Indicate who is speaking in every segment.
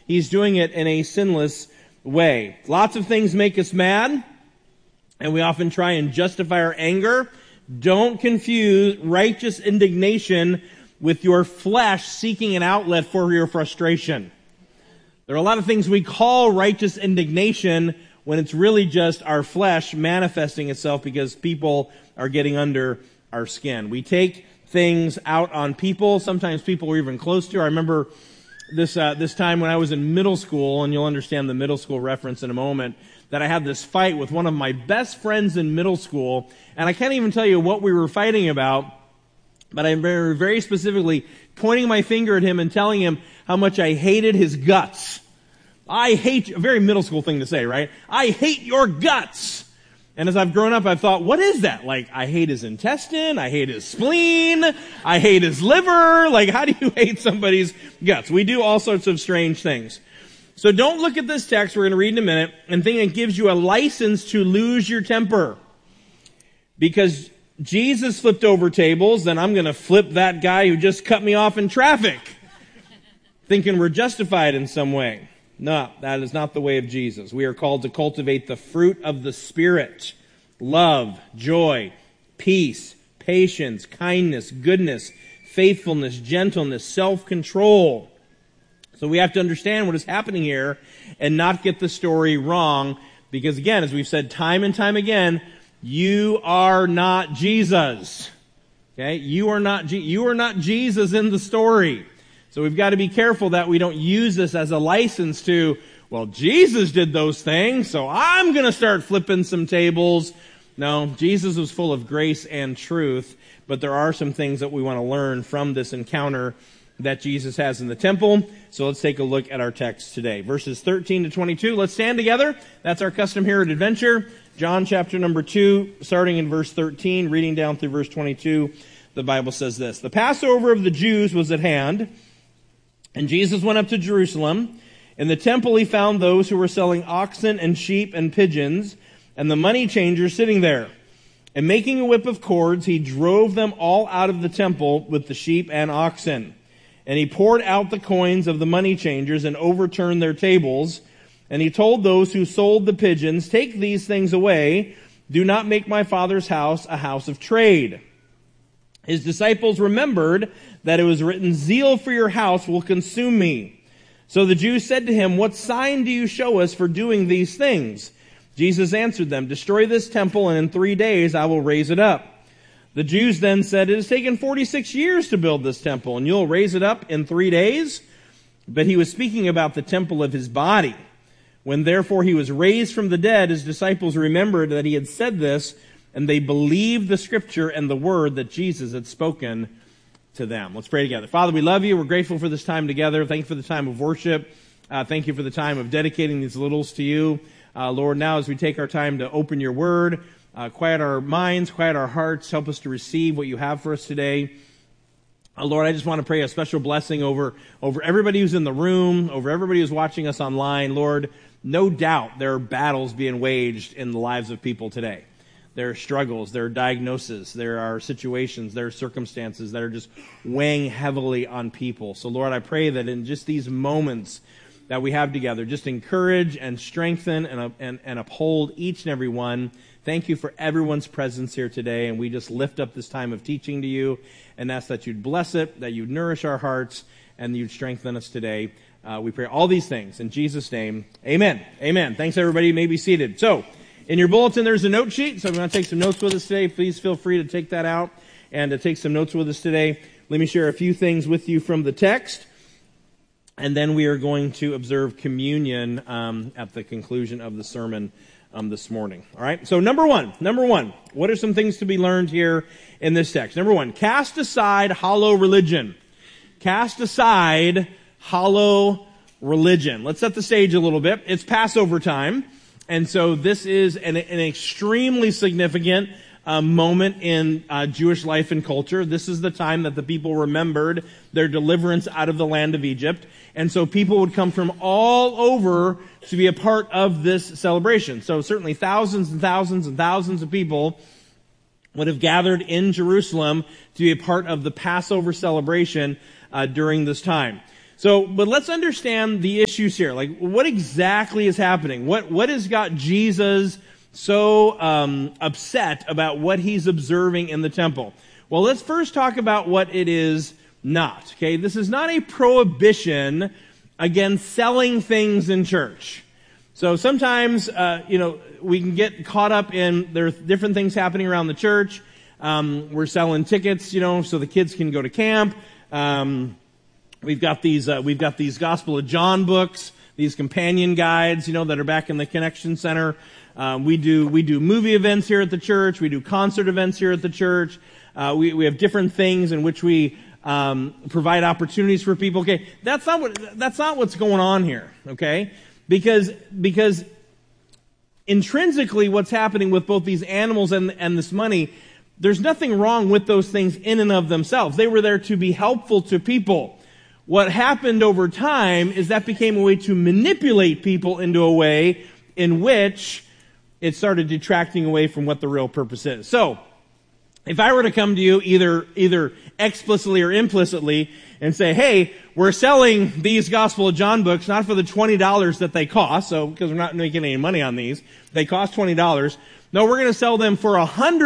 Speaker 1: he's doing it in a sinless way. Lots of things make us mad, and we often try and justify our anger. Don't confuse righteous indignation with your flesh seeking an outlet for your frustration. There are a lot of things we call righteous indignation when it's really just our flesh manifesting itself because people are getting under our skin. We take things out on people. Sometimes people we're even close to. I remember this time when I was in middle school, and you'll understand the middle school reference in a moment, that I had this fight with one of my best friends in middle school, and I can't even tell you what we were fighting about, but I remember very specifically pointing my finger at him and telling him how much I hated his guts. I hate, a very middle school thing to say, right? I hate your guts. And as I've grown up, I've thought, what is that? Like, I hate his intestine, I hate his spleen, I hate his liver. Like, how do you hate somebody's guts? We do all sorts of strange things. So don't look at this text we're going to read in a minute and think it gives you a license to lose your temper. Because Jesus flipped over tables, then I'm going to flip that guy who just cut me off in traffic, thinking we're justified in some way. No, that is not the way of Jesus. We are called to cultivate the fruit of the Spirit: love, joy, peace, patience, kindness, goodness, faithfulness, gentleness, self-control. So we have to understand what is happening here and not get the story wrong, because again, as we've said time and time again, you are not Jesus. Okay? You are not Jesus in the story. So we've got to be careful that we don't use this as a license to, well, Jesus did those things, so I'm going to start flipping some tables. No, Jesus was full of grace and truth, but there are some things that we want to learn from this encounter that Jesus has in the temple. So let's take a look at our text today. Verses 13 to 22. Let's stand together. That's our custom here at Adventure. John chapter number 2, starting in verse 13, reading down through verse 22. The Bible says this: The Passover of the Jews was at hand, and Jesus went up to Jerusalem. In the temple he found those who were selling oxen and sheep and pigeons, and the money changers sitting there. And making a whip of cords, he drove them all out of the temple with the sheep and oxen. And he poured out the coins of the money changers and overturned their tables. And he told those who sold the pigeons, "Take these things away. Do not make my Father's house a house of trade." His disciples remembered that it was written, "Zeal for your house will consume me." So the Jews said to him, "What sign do you show us for doing these things?" Jesus answered them, "Destroy this temple, and in 3 days I will raise it up." The Jews then said, "It has taken 46 years to build this temple, and you'll raise it up in 3 days?" But he was speaking about the temple of his body. When therefore he was raised from the dead, his disciples remembered that he had said this, and they believed the scripture and the word that Jesus had spoken to them. Let's pray together. Father, we love you. We're grateful for this time together. Thank you for the time of worship. Thank you for the time of dedicating these littles to you. Lord, now as we take our time to open your word, quiet our minds, quiet our hearts, help us to receive what you have for us today. Lord, I just want to pray a special blessing over everybody who's in the room, over everybody who's watching us online. Lord, no doubt there are battles being waged in the lives of people today. There are struggles, there are diagnoses, there are situations, there are circumstances that are just weighing heavily on people. So Lord, I pray that in just these moments that we have together, just encourage and strengthen and uphold each and every one. Thank you for everyone's presence here today, and we just lift up this time of teaching to you and ask that you'd bless it, that you'd nourish our hearts, and you'd strengthen us today. We pray all these things in Jesus' name. Amen. Amen. Thanks, everybody. You may be seated. So, in your bulletin, there's a note sheet, so if you want to take some notes with us today, please feel free to take that out and to take some notes with us today. Let me share a few things with you from the text, and then we are going to observe communion at the conclusion of the sermon this morning. All right, so number one, what are some things to be learned here in this text? Number one, cast aside hollow religion. Cast aside hollow religion. Let's set the stage a little bit. It's Passover time. And so this is an extremely significant moment in Jewish life and culture. This is the time that the people remembered their deliverance out of the land of Egypt. And so people would come from all over to be a part of this celebration. So certainly thousands and thousands and thousands of people would have gathered in Jerusalem to be a part of the Passover celebration during this time. But let's understand the issues here. Like, what exactly is happening? What has got Jesus so upset about what he's observing in the temple? Well, let's first talk about what it is not. Okay, this is not a prohibition against selling things in church. So sometimes, we can get caught up in there's different things happening around the church. We're selling tickets, so the kids can go to camp. We've got these Gospel of John books, these companion guides, that are back in the Connection Center. We do movie events here at the church. We do concert events here at the church. We have different things in which we provide opportunities for people. Okay, that's not what's going on here. Okay, because intrinsically, what's happening with both these animals and this money, there's nothing wrong with those things in and of themselves. They were there to be helpful to people. What happened over time is that became a way to manipulate people into a way in which it started detracting away from what the real purpose is. So, if I were to come to you either explicitly or implicitly and say, hey, we're selling these Gospel of John books not for the $20 that they cost, because we're not making any money on these, they cost $20. No, we're going to sell them for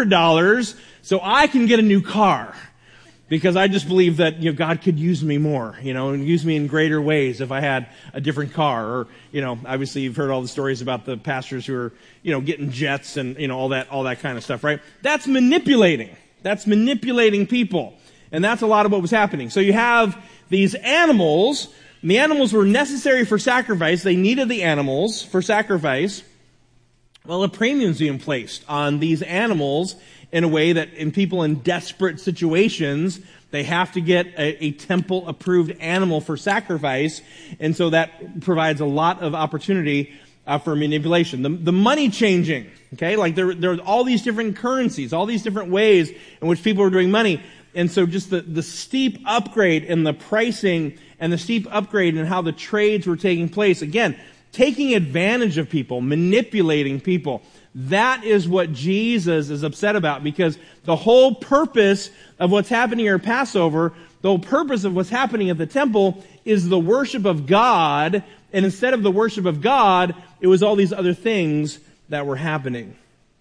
Speaker 1: $100 so I can get a new car. Because I just believe that, God could use me more, and use me in greater ways if I had a different car. Or, obviously you've heard all the stories about the pastors who are, getting jets and, all that kind of stuff, right? That's manipulating. That's manipulating people. And that's a lot of what was happening. So you have these animals, and the animals were necessary for sacrifice. They needed the animals for sacrifice. Well, a premium's being placed on these animals in a way that in people in desperate situations, they have to get a temple-approved animal for sacrifice, and so that provides a lot of opportunity for manipulation. The money changing, okay? Like there are all these different currencies, all these different ways in which people are doing money, and so just the steep upgrade in the pricing and the steep upgrade in how the trades were taking place, again, taking advantage of people, manipulating people. That is what Jesus is upset about, because the whole purpose of what's happening here at Passover, the whole purpose of what's happening at the temple is the worship of God, and instead of the worship of God, it was all these other things that were happening.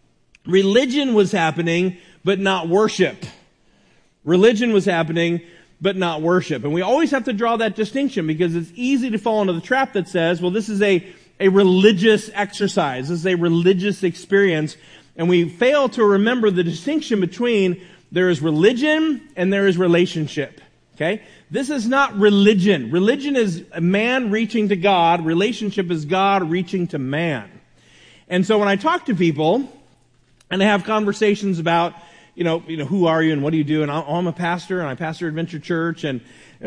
Speaker 1: Religion was happening, but not worship. Religion was happening, but not worship. And we always have to draw that distinction, because it's easy to fall into the trap that says, well, this is a religious exercise. This is a religious experience. And we fail to remember the distinction between there is religion and there is relationship. Okay? This is not religion. Religion is a man reaching to God. Relationship is God reaching to man. And so when I talk to people and I have conversations about, who are you and what do you do? And I'm a pastor and I pastor Adventure Church, and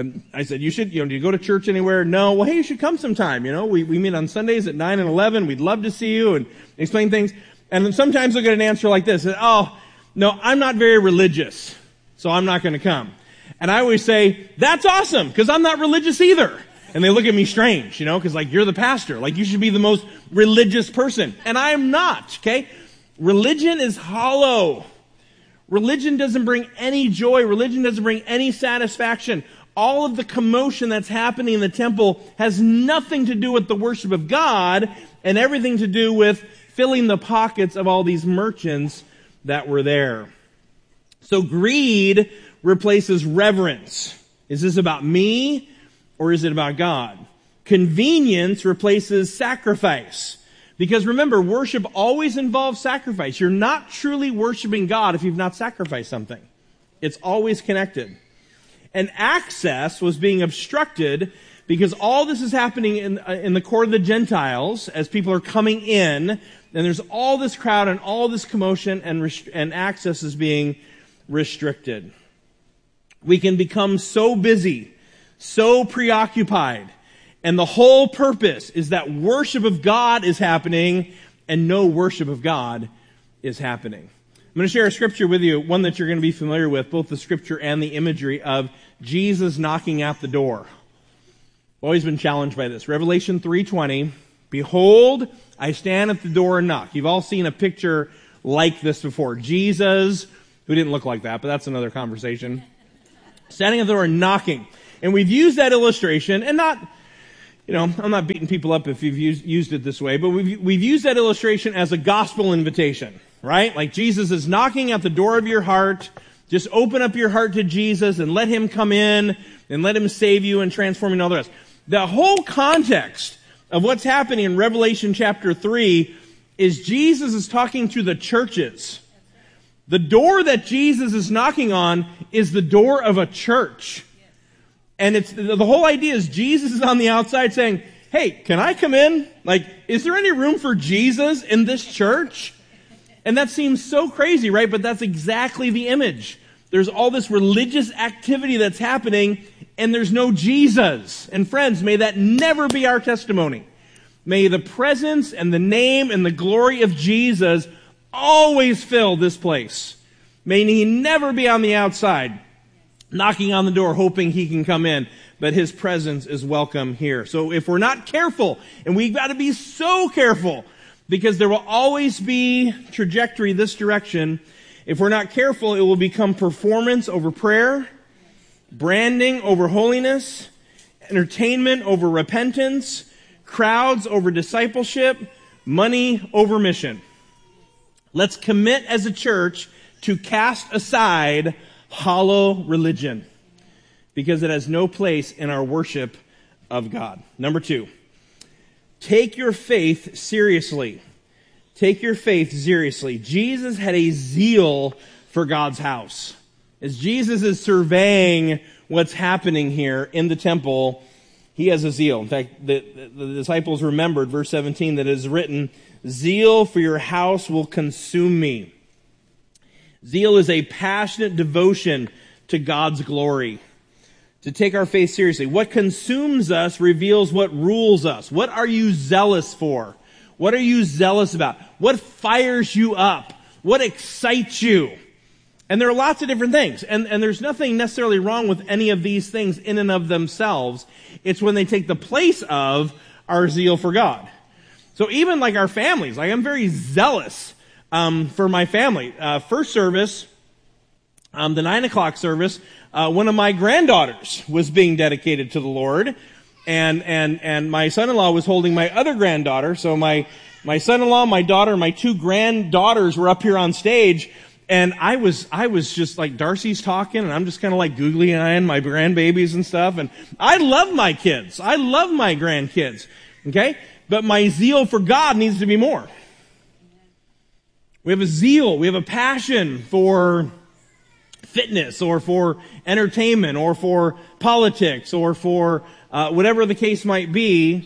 Speaker 1: I said, you should, do you go to church anywhere? No. Well, hey, you should come sometime. We meet on Sundays at 9 and 11. We'd love to see you and explain things. And then sometimes I'll get an answer like this. Oh, no, I'm not very religious, so I'm not going to come. And I always say, that's awesome, because I'm not religious either. And they look at me strange, because you're the pastor. You should be the most religious person. And I am not, okay? Religion is hollow. Religion doesn't bring any joy. Religion doesn't bring any satisfaction. All of the commotion that's happening in the temple has nothing to do with the worship of God and everything to do with filling the pockets of all these merchants that were there. So greed replaces reverence. Is this about me or is it about God? Convenience replaces sacrifice. Because remember, worship always involves sacrifice. You're not truly worshiping God if you've not sacrificed something. It's always connected. And access was being obstructed because all this is happening in the court of the Gentiles as people are coming in, and there's all this crowd and all this commotion, and access is being restricted. We can become so busy, so preoccupied, and the whole purpose is that worship of God is happening and no worship of God is happening. I'm going to share a scripture with you, one that you're going to be familiar with, both the scripture and the imagery of Jesus knocking at the door. I've always been challenged by this. Revelation 3:20, behold, I stand at the door and knock. You've all seen a picture like this before. Jesus, who didn't look like that, but that's another conversation, standing at the door and knocking. And we've used that illustration, and not, I'm not beating people up if you've used it this way, but we've used that illustration as a gospel invitation, right? Like Jesus is knocking at the door of your heart. Just open up your heart to Jesus and let him come in and let him save you and transform you and all the rest. The whole context of what's happening in Revelation chapter 3 is Jesus is talking to the churches. The door that Jesus is knocking on is the door of a church. And it's the whole idea is Jesus is on the outside saying, hey, can I come in? Like, is there any room for Jesus in this church? And that seems so crazy, right? But that's exactly the image. There's all this religious activity that's happening, and there's no Jesus. And friends, may that never be our testimony. May the presence and the name and the glory of Jesus always fill this place. May he never be on the outside, knocking on the door, hoping he can come in, but his presence is welcome here. So if we're not careful, and we've got to be so careful, because there will always be trajectory this direction. If we're not careful, it will become performance over prayer, branding over holiness, entertainment over repentance, crowds over discipleship, money over mission. Let's commit as a church to cast aside hollow religion, because it has no place in our worship of God. Number 2, take your faith seriously. Take your faith seriously. Jesus had a zeal for God's house. As Jesus is surveying what's happening here in the temple, he has a zeal. In fact, the disciples remembered, verse 17, that it is written, zeal for your house will consume me. Zeal is a passionate devotion to God's glory. To take our faith seriously. What consumes us reveals what rules us. What are you zealous for? What are you zealous about? What fires you up? What excites you? And there are lots of different things. And there's nothing necessarily wrong with any of these things in and of themselves. It's when they take the place of our zeal for God. So even like our families, like I'm very zealous for my family. First service, the 9 o'clock service, one of my granddaughters was being dedicated to the Lord, and my son-in-law was holding my other granddaughter. So my son-in-law, my daughter, my 2 granddaughters were up here on stage, and I was just like, Darcy's talking, and I'm just kind of like googly eyeing my grandbabies and stuff. And I love my kids. I love my grandkids. Okay? But my zeal for God needs to be more. We have a zeal, we have a passion for fitness or for entertainment or for politics or for whatever the case might be.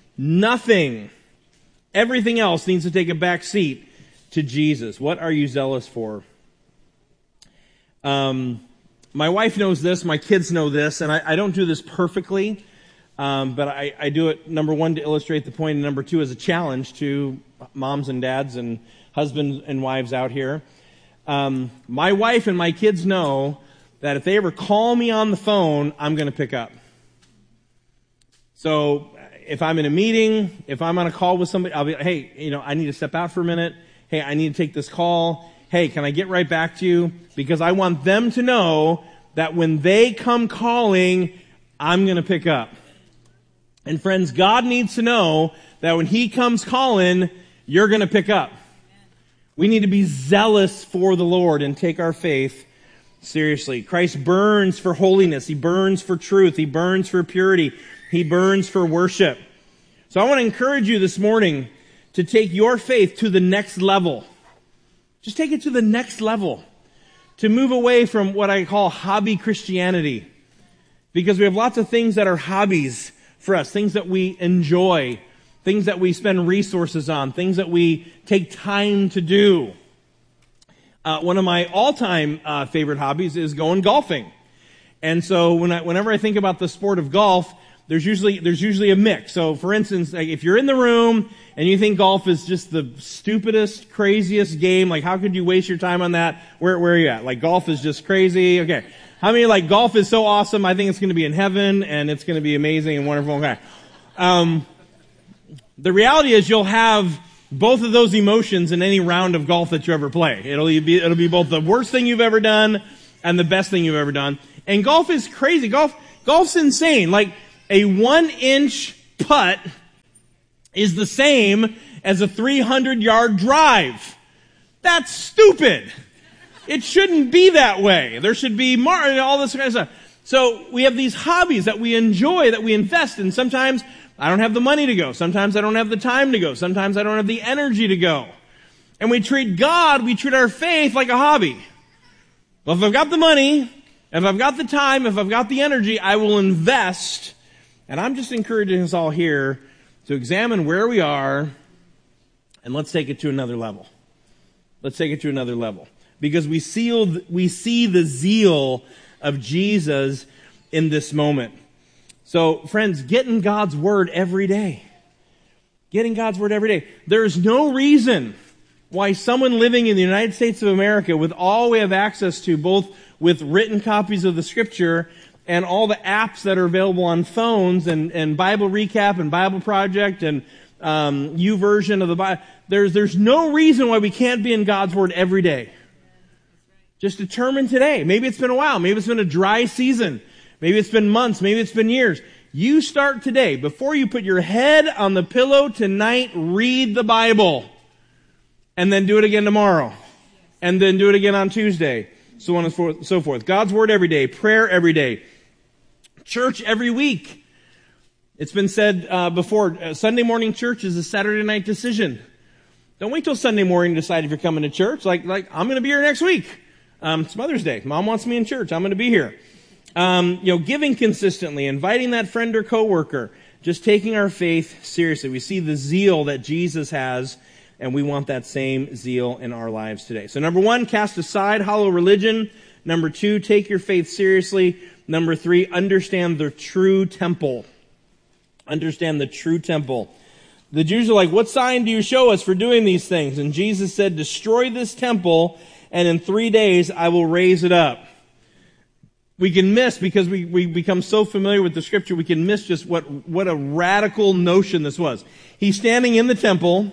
Speaker 1: Everything else needs to take a back seat to Jesus. What are you zealous for? My wife knows this, my kids know this, and I don't do this perfectly, but I do it, number 1, to illustrate the point, and number 2, as a challenge to moms and dads and husbands and wives out here. My wife and my kids know that if they ever call me on the phone, I'm going to pick up. So if I'm in a meeting, if I'm on a call with somebody, I'll be, hey, I need to step out for a minute. Hey, I need to take this call. Hey, can I get right back to you? Because I want them to know that when they come calling, I'm going to pick up. And friends, God needs to know that when he comes calling, you're going to pick up. We need to be zealous for the Lord and take our faith seriously. Christ burns for holiness. He burns for truth. He burns for purity. He burns for worship. So I want to encourage you this morning to take your faith to the next level. Just take it to the next level. To move away from what I call hobby Christianity. Because we have lots of things that are hobbies for us. Things that we enjoy. Things that we spend resources on. Things that we take time to do. One of my all-time favorite hobbies is going golfing. And so whenever I think about the sport of golf, there's usually a mix. So for instance, like if you're in the room and you think golf is just the stupidest, craziest game, like how could you waste your time on that? Where are you at? Like golf is just crazy. Okay. How many like golf is so awesome? I think it's going to be in heaven and it's going to be amazing and wonderful. Okay. The reality is you'll have both of those emotions in any round of golf that you ever play. It'll be both the worst thing you've ever done and the best thing you've ever done. And golf is crazy. Golf, Golf's insane. Like a 1-inch putt is the same as a 300-yard drive. That's stupid. It shouldn't be that way. There should be more, all this kind of stuff. So we have these hobbies that we enjoy, that we invest in. Sometimes I don't have the money to go. Sometimes I don't have the time to go. Sometimes I don't have the energy to go. And we treat our faith like a hobby. Well, if I've got the money, if I've got the time, if I've got the energy, I will invest. And I'm just encouraging us all here to examine where we are, and let's take it to another level. Let's take it to another level. Because we see the zeal of Jesus in this moment. So, friends, get in God's Word every day. Get in God's Word every day. There's no reason why someone living in the United States of America, with all we have access to, both with written copies of the Scripture and all the apps that are available on phones, and Bible Recap and Bible Project and YouVersion of the Bible, there's no reason why we can't be in God's Word every day. Just determine today. Maybe it's been a while. Maybe it's been a dry season. Maybe it's been months. Maybe it's been years. You start today. Before you put your head on the pillow tonight, read the Bible. And then do it again tomorrow. And then do it again on Tuesday. So on and so forth. God's Word every day. Prayer every day. Church every week. It's been said before, Sunday morning church is a Saturday night decision. Don't wait till Sunday morning to decide if you're coming to church. Like I'm going to be here next week. It's Mother's Day. Mom wants me in church. I'm going to be here. Giving consistently, inviting that friend or coworker, just taking our faith seriously. We see the zeal that Jesus has, and we want that same zeal in our lives today. So 1, cast aside hollow religion. 2, take your faith seriously. 3, understand the true temple. Understand the true temple. The Jews are like, what sign do you show us for doing these things? And Jesus said, destroy this temple, and in 3 days I will raise it up. We can miss, because we become so familiar with the Scripture, we can miss just what a radical notion this was. He's standing in the temple,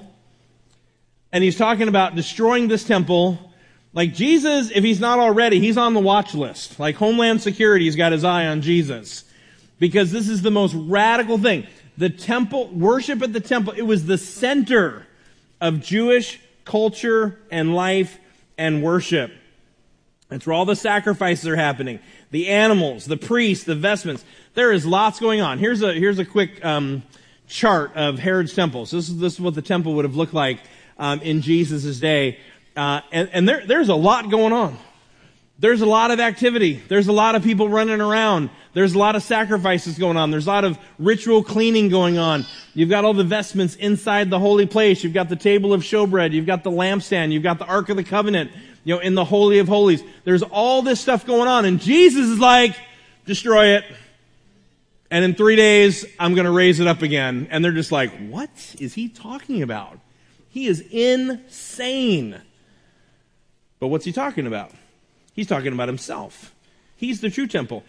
Speaker 1: and he's talking about destroying this temple. Like Jesus, if he's not already, he's on the watch list. Like Homeland Security's got his eye on Jesus. Because this is the most radical thing. The temple, worship at the temple, it was the center of Jewish culture and life and worship. That's where all the sacrifices are happening. The animals, the priests, the vestments. There is lots going on. Here's a quick chart of Herod's temple. So this is what the temple would have looked like in Jesus' day. And there's a lot going on. There's a lot of activity. There's a lot of people running around. There's a lot of sacrifices going on. There's a lot of ritual cleaning going on. You've got all the vestments inside the holy place. You've got the table of showbread. You've got the lampstand. You've got the Ark of the Covenant, in the Holy of Holies. There's all this stuff going on. And Jesus is like, destroy it. And in 3 days, I'm going to raise it up again. And they're just like, what is he talking about? He is insane. But what's he talking about? He's talking about himself. He's the true temple.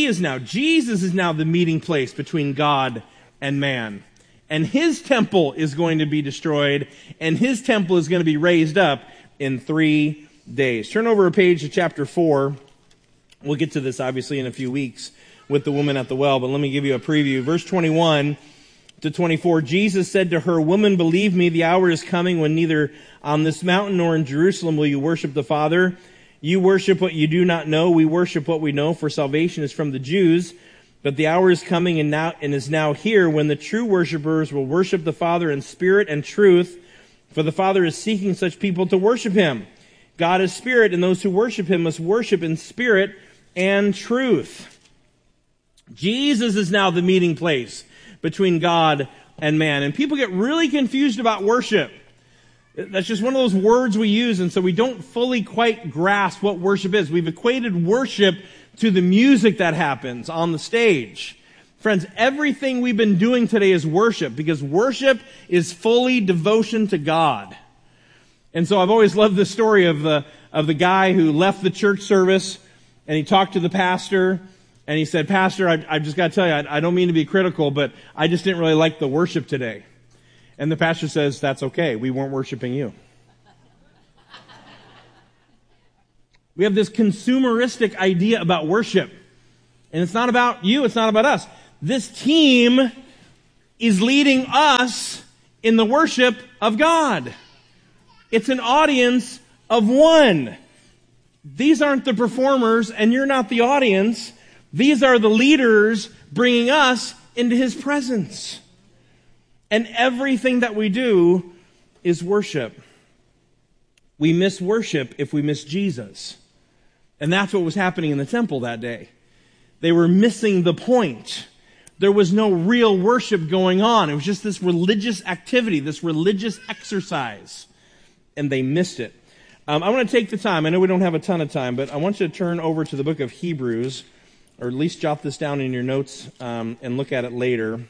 Speaker 1: Jesus is now the meeting place between God and man. And his temple is going to be destroyed, and his temple is going to be raised up in 3 days. Turn over a page to chapter 4. We'll get to this, obviously, in a few weeks with the woman at the well, but let me give you a preview. Verse 21 to 24, Jesus said to her, "Woman, believe me, the hour is coming when neither on this mountain nor in Jerusalem will you worship the Father. You worship what you do not know. We worship what we know, for salvation is from the Jews. But the hour is coming and is now here when the true worshipers will worship the Father in spirit and truth, for the Father is seeking such people to worship him. God is spirit, and those who worship him must worship in spirit and truth." Jesus is now the meeting place between God and man. And people get really confused about worship. That's just one of those words we use, and so we don't fully quite grasp what worship is. We've equated worship to the music that happens on the stage. Friends, everything we've been doing today is worship, because worship is fully devotion to God. And so I've always loved the story of the guy who left the church service, and he talked to the pastor, and he said, "Pastor, I just got to tell you, I don't mean to be critical, but I just didn't really like the worship today." And the pastor says, "That's okay. We weren't worshiping you." We have this consumeristic idea about worship. And it's not about you, it's not about us. This team is leading us in the worship of God. It's an audience of one. These aren't the performers, and you're not the audience. These are the leaders bringing us into His presence. And everything that we do is worship. We miss worship if we miss Jesus. And that's what was happening in the temple that day. They were missing the point. There was no real worship going on. It was just this religious activity, this religious exercise. And they missed it. I want to take the time. I know we don't have a ton of time, but I want you to turn over to the book of Hebrews, or at least jot this down in your notes and look at it later.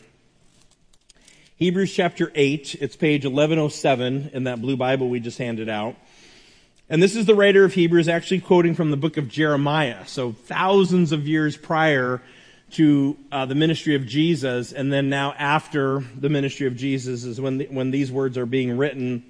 Speaker 1: Hebrews chapter 8, it's page 1107 in that blue Bible we just handed out. And this is the writer of Hebrews actually quoting from the book of Jeremiah, so thousands of years prior to the ministry of Jesus, and then now after the ministry of Jesus is when these words are being written.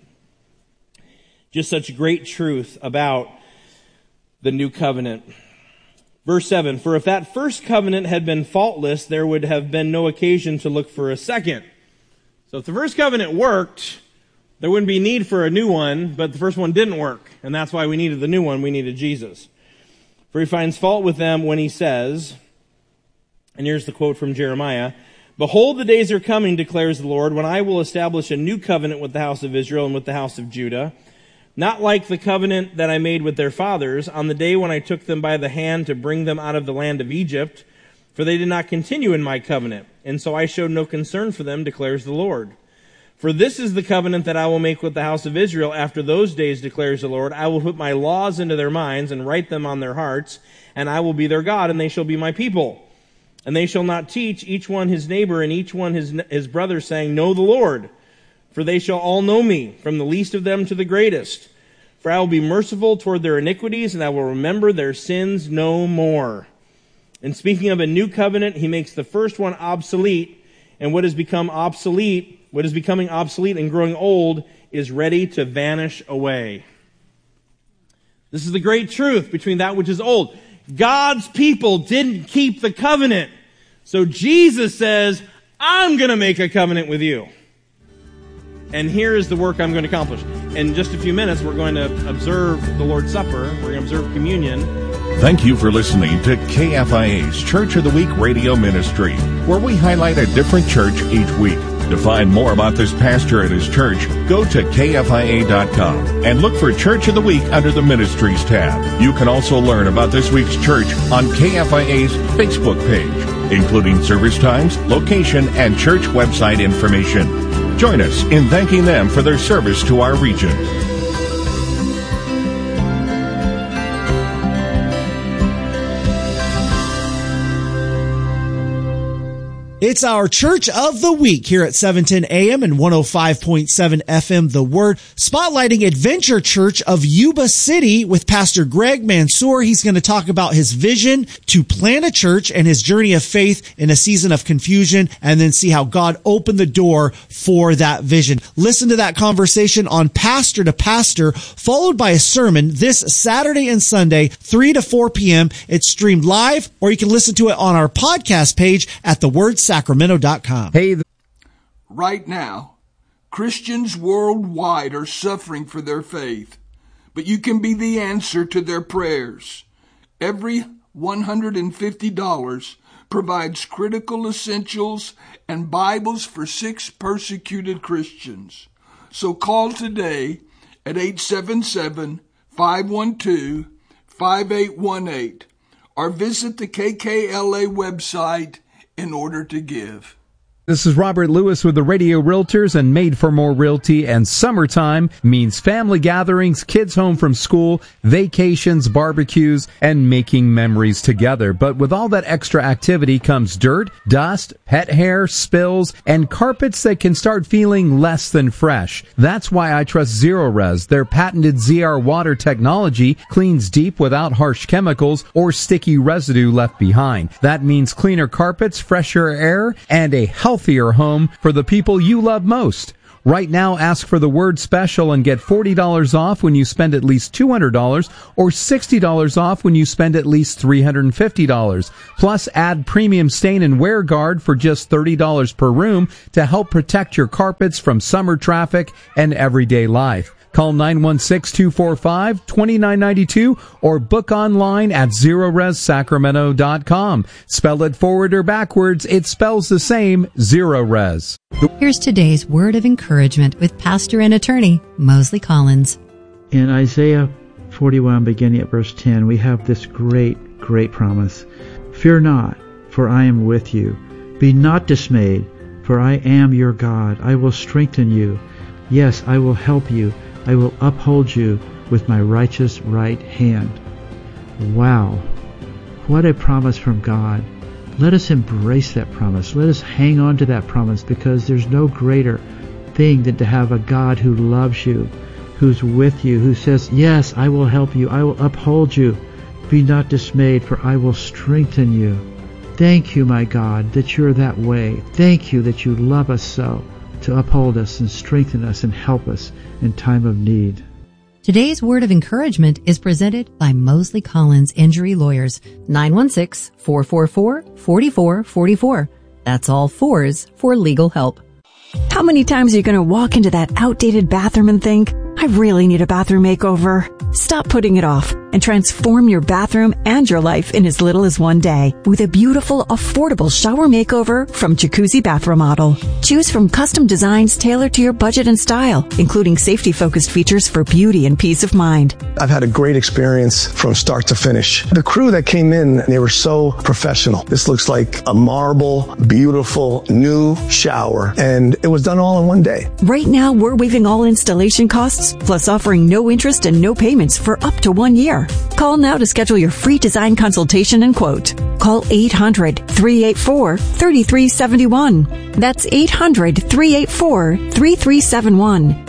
Speaker 1: Just such great truth about the new covenant. Verse 7, for if that first covenant had been faultless, there would have been no occasion to look for a second. So if the first covenant worked, there wouldn't be need for a new one, but the first one didn't work. And that's why we needed the new one. We needed Jesus. For he finds fault with them when he says, and here's the quote from Jeremiah, behold, the days are coming, declares the Lord, when I will establish a new covenant with the house of Israel and with the house of Judah, not like the covenant that I made with their fathers on the day when I took them by the hand to bring them out of the land of Egypt, for they did not continue in my covenant, and so I showed no concern for them, declares the Lord. For this is the covenant that I will make with the house of Israel after those days, declares the Lord. I will put my laws into their minds and write them on their hearts, and I will be their God, and they shall be my people. And they shall not teach each one his neighbor and each one his brother, saying, know the Lord. For they shall all know me, from the least of them to the greatest. For I will be merciful toward their iniquities, and I will remember their sins no more. And speaking of a new covenant, he makes the first one obsolete, and what has becoming obsolete and growing old is ready to vanish away. This is the great truth between that which is old. God's people didn't keep the covenant. So Jesus says, I'm going to make a covenant with you. And here is the work I'm going to accomplish. In just a few minutes, we're going to observe the Lord's Supper. We're going to observe communion.
Speaker 2: Thank you for listening to KFIA's Church of the Week radio ministry, where we highlight a different church each week. To find more about this pastor and his church, go to KFIA.com and look for Church of the Week under the Ministries tab. You can also learn about this week's church on KFIA's Facebook page, including service times, location, and church website information. Join us in thanking them for their service to our region.
Speaker 3: It's our Church of the Week here at 710 AM and 105.7 FM, The Word, spotlighting Adventure Church of Yuba City with Pastor Greg Mansour. He's going to talk about his vision to plant a church and his journey of faith in a season of confusion, and then see how God opened the door for that vision. Listen to that conversation on Pastor to Pastor, followed by a sermon this Saturday and Sunday, 3 to 4 p.m. It's streamed live, or you can listen to it on our podcast page at thewordsacramento.com.
Speaker 4: Hey, right now, Christians worldwide are suffering for their faith, but you can be the answer to their prayers. Every $150 provides critical essentials and Bibles for 6 persecuted Christians. So call today at 877-512-5818 or visit the KKLA website in order to give.
Speaker 5: This is Robert Lewis with the Radio Realtors and Made for More Realty, and summertime means family gatherings, kids home from school, vacations, barbecues, and making memories together. But with all that extra activity comes dirt, dust, pet hair, spills, and carpets that can start feeling less than fresh. That's why I trust Zero-Res. Their patented ZR water technology cleans deep without harsh chemicals or sticky residue left behind. That means cleaner carpets, fresher air, and a healthier home for the people you love most. Right now, ask for the word special and get $40 off when you spend at least $200 or $60 off when you spend at least $350. Plus, add premium stain and wear guard for just $30 per room to help protect your carpets from summer traffic and everyday life. Call 916-245-2992 or book online at ZeroResSacramento.com. Spell it forward or backwards, it spells the same, Zero Res.
Speaker 6: Here's today's word of encouragement with pastor and attorney Mosley Collins.
Speaker 7: In Isaiah 41, beginning at verse 10, we have this great, great promise. Fear not, for I am with you. Be not dismayed, for I am your God. I will strengthen you. Yes, I will help you. I will uphold you with my righteous right hand. Wow. What a promise from God. Let us embrace that promise. Let us hang on to that promise, because there's no greater thing than to have a God who loves you, who's with you, who says, yes, I will help you. I will uphold you. Be not dismayed, for I will strengthen you. Thank you, my God, that you're that way. Thank you that you love us so, to uphold us and strengthen us and help us in time of need.
Speaker 6: Today's word of encouragement is presented by Mosley Collins Injury Lawyers, 916-444-4444. That's all fours for legal help.
Speaker 8: How many times are you going to walk into that outdated bathroom and think, I really need a bathroom makeover? Stop putting it off and transform your bathroom and your life in as little as one day with a beautiful, affordable shower makeover from Jacuzzi Bath Remodel. Choose from custom designs tailored to your budget and style, including safety-focused features for beauty and peace of mind.
Speaker 9: I've had a great experience from start to finish. The crew that came in, they were so professional. This looks like a marble, beautiful, new shower, and it was done all in one day.
Speaker 8: Right now, we're waiving all installation costs, plus offering no interest and no payments for up to 1 year. Call now to schedule your free design consultation and quote. Call 800-384-3371. That's 800-384-3371.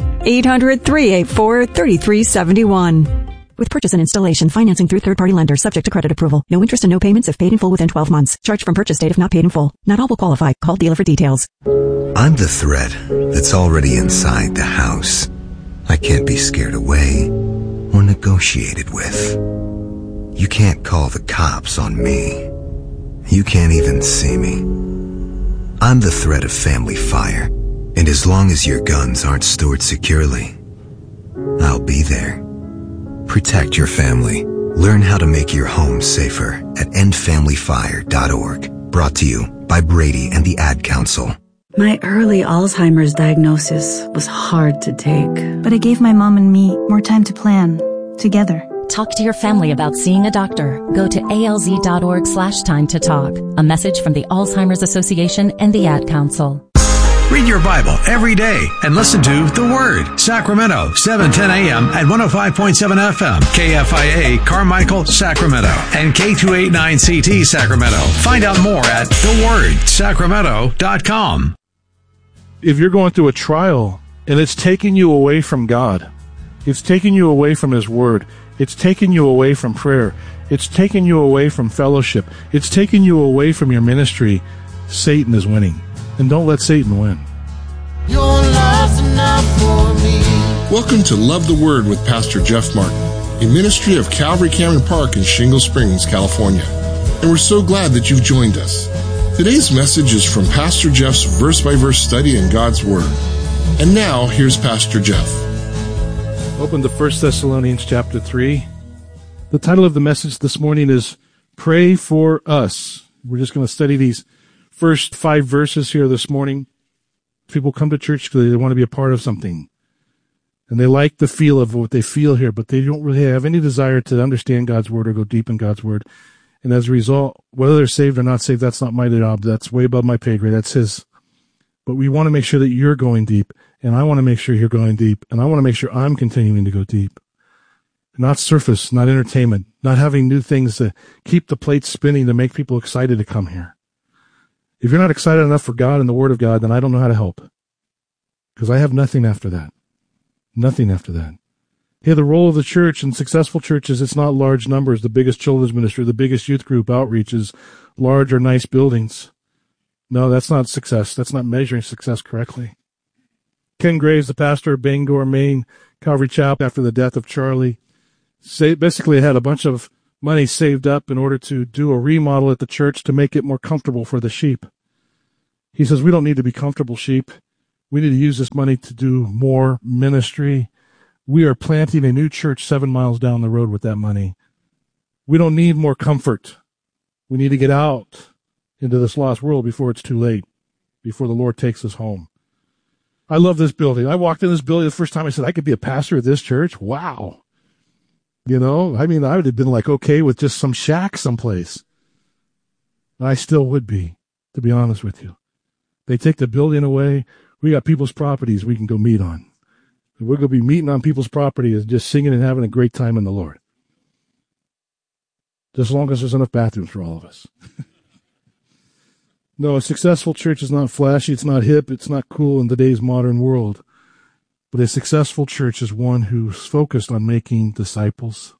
Speaker 8: 800-384-3371. With purchase and installation, financing through third-party lenders, subject to credit approval. No interest and no payments if paid in full within 12 months. Charge from purchase date if not paid in full. Not all will qualify. Call dealer for details.
Speaker 10: I'm the thread that's already inside the house. I can't be scared away or negotiated with. You can't call the cops on me. You can't even see me. I'm the threat of family fire, and as long as your guns aren't stored securely, I'll be there. Protect your family. Learn how to make your home safer at endfamilyfire.org. Brought to you by Brady and the Ad Council.
Speaker 11: My early Alzheimer's diagnosis was hard to take, but it gave my mom and me more time to plan together.
Speaker 12: Talk to your family about seeing a doctor. Go to alz.org/time to talk. A message from the Alzheimer's Association and the Ad Council.
Speaker 13: Read your Bible every day and listen to The Word. Sacramento, 710 a.m. at 105.7 FM. KFIA, Carmichael, Sacramento. And K289CT, Sacramento. Find out more at thewordsacramento.com.
Speaker 14: If you're going through a trial and it's taking you away from God, it's taking you away from His Word, it's taking you away from prayer, it's taking you away from fellowship, it's taking you away from your ministry, Satan is winning. And don't let Satan win.
Speaker 15: Your love's enough for me.
Speaker 16: Welcome to Love the Word with Pastor Jeff Martin, a ministry of Calvary Cameron Park in Shingle Springs, California. And we're so glad that you've joined us. Today's message is from Pastor Jeff's verse-by-verse study in God's Word. And now, here's Pastor Jeff.
Speaker 14: Open to 1 Thessalonians chapter 3. The title of the message this morning is Pray for Us. We're just going to study these first 5 verses here this morning. People come to church because they want to be a part of something. And they like the feel of what they feel here, but they don't really have any desire to understand God's Word or go deep in God's Word. And as a result, whether they're saved or not saved, that's not my job. That's way above my pay grade. That's His. But we want to make sure that you're going deep, and I want to make sure you're going deep, and I want to make sure I'm continuing to go deep. Not surface, not entertainment, not having new things to keep the plate spinning to make people excited to come here. If you're not excited enough for God and the Word of God, then I don't know how to help. Because I have nothing after that. Nothing after that. Hey, the role of the church and successful churches, it's not large numbers, the biggest children's ministry, the biggest youth group outreaches, large or nice buildings. No, that's not success. That's not measuring success correctly. Ken Graves, the pastor of Bangor, Maine, Calvary Chapel, after the death of Charlie, basically had a bunch of money saved up in order to do a remodel at the church to make it more comfortable for the sheep. He says, we don't need to be comfortable sheep. We need to use this money to do more ministry. We are planting a new church 7 miles down the road with that money. We don't need more comfort. We need to get out into this lost world before it's too late, before the Lord takes us home. I love this building. I walked in this building the first time. I said, I could be a pastor at this church. Wow. I would have been like okay with just some shack someplace. I still would be, to be honest with you. They take the building away. We got people's properties we can go meet on. We're going to be meeting on people's property and just singing and having a great time in the Lord. Just as long as there's enough bathrooms for all of us. No, a successful church is not flashy, it's not hip, it's not cool in today's modern world. But a successful church is one who's focused on making disciples.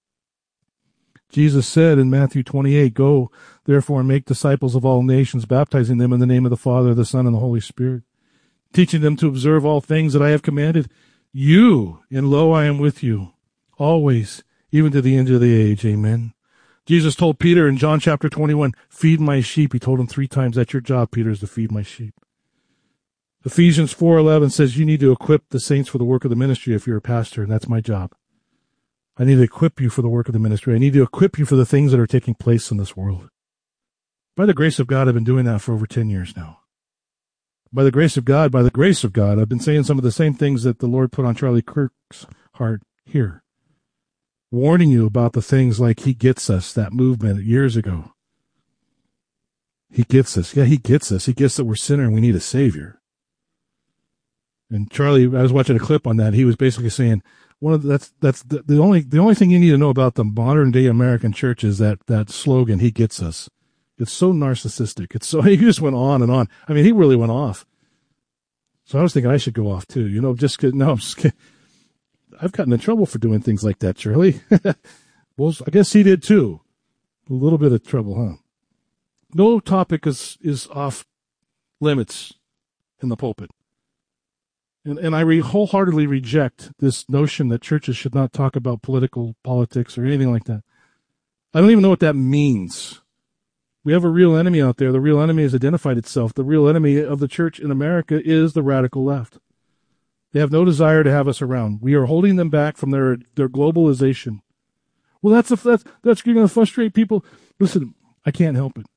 Speaker 14: Jesus said in Matthew 28, "Go, therefore, and make disciples of all nations, baptizing them in the name of the Father, the Son, and the Holy Spirit, teaching them to observe all things that I have commanded you, and lo, I am with you, always, even to the end of the age." Amen. Jesus told Peter in John chapter 21, "Feed my sheep." He told him 3 times, "That's your job, Peter, is to feed my sheep." Ephesians 4:11 says you need to equip the saints for the work of the ministry if you're a pastor, and that's my job. I need to equip you for the work of the ministry. I need to equip you for the things that are taking place in this world. By the grace of God, I've been doing that for over 10 years now. By the grace of God, I've been saying some of the same things that the Lord put on Charlie Kirk's heart here. Warning you about the things like He Gets Us, that movement years ago. He gets us. Yeah, He gets us. He gets that we're sinner and we need a Savior. And Charlie, I was watching a clip on that. He was basically saying, that's the only thing you need to know about the modern day American church is that slogan, "He gets us." It's so narcissistic. He just went on and on. I mean, he really went off. So I was thinking I should go off too, I'm just kidding. I've gotten in trouble for doing things like that, Charlie. Well, I guess he did too. A little bit of trouble, huh? No topic is off limits in the pulpit. And I wholeheartedly reject this notion that churches should not talk about politics or anything like that. I don't even know what that means. We have a real enemy out there. The real enemy has identified itself. The real enemy of the church in America is the radical left. They have no desire to have us around. We are holding them back from their globalization. Well, that's going to frustrate people. Listen, I can't help it.